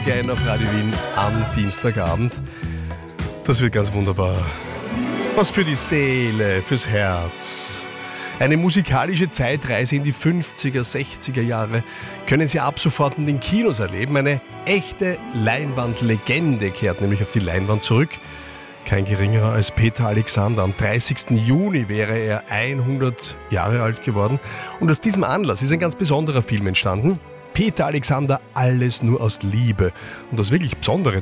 Gern auf Radio Wien am Dienstagabend. Das wird ganz wunderbar. Was für die Seele, fürs Herz. Eine musikalische Zeitreise in die 50er, 60er Jahre können Sie ab sofort in den Kinos erleben. Eine echte Leinwandlegende kehrt nämlich auf die Leinwand zurück. Kein geringerer als Peter Alexander. Am 30. Juni wäre er 100 Jahre alt geworden. Und aus diesem Anlass ist ein ganz besonderer Film entstanden. Peter Alexander, alles nur aus Liebe. Und das wirklich Besondere